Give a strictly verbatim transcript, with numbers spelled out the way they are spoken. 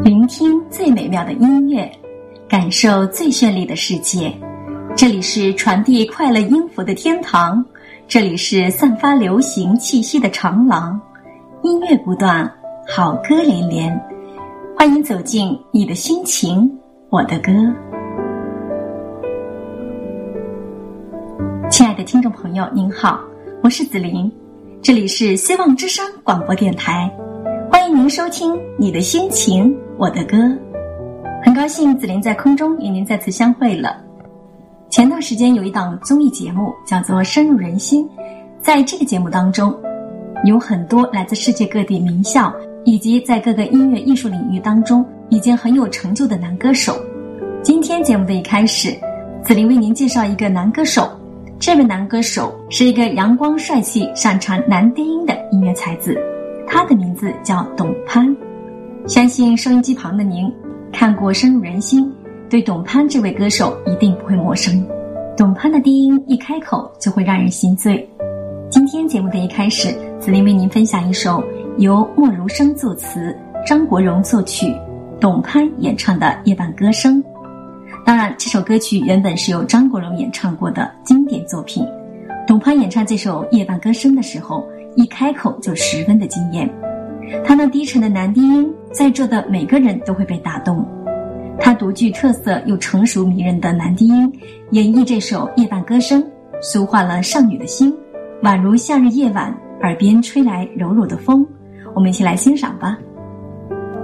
聆听最美妙的音乐，感受最绚丽的世界。这里是传递快乐音符的天堂，这里是散发流行气息的长廊。音乐不断，好歌连连，欢迎走进你的心情，我的歌。亲爱的听众朋友您好，我是子琳，这里是希望之声广播电台，欢迎您收听你的心情，我的歌。很高兴子琳在空中与您再次相会了。前段时间有一档综艺节目叫做深入人心，在这个节目当中有很多来自世界各地名校以及在各个音乐艺术领域当中已经很有成就的男歌手。今天节目的一开始，子琳为您介绍一个男歌手，这位男歌手是一个阳光帅气擅长男低音的音乐才子，他的名字叫董攀。相信收音机旁的您看过深入人心，对董攀这位歌手一定不会陌生。董攀的低音一开口就会让人心醉。今天节目的一开始，子琳为您分享一首由莫如生作词，张国荣作曲，董攀演唱的《夜半歌声》。当然，这首歌曲原本是由张国荣演唱过的经典作品。董攀演唱这首《夜半歌声》的时候，一开口就十分的惊艳。他那低沉的男低音，在座的每个人都会被打动。他独具特色又成熟迷人的男低音，演绎这首《夜半歌声》，抒化了少女的心，宛如夏日夜晚，耳边吹来柔柔的风。我们一起来欣赏吧。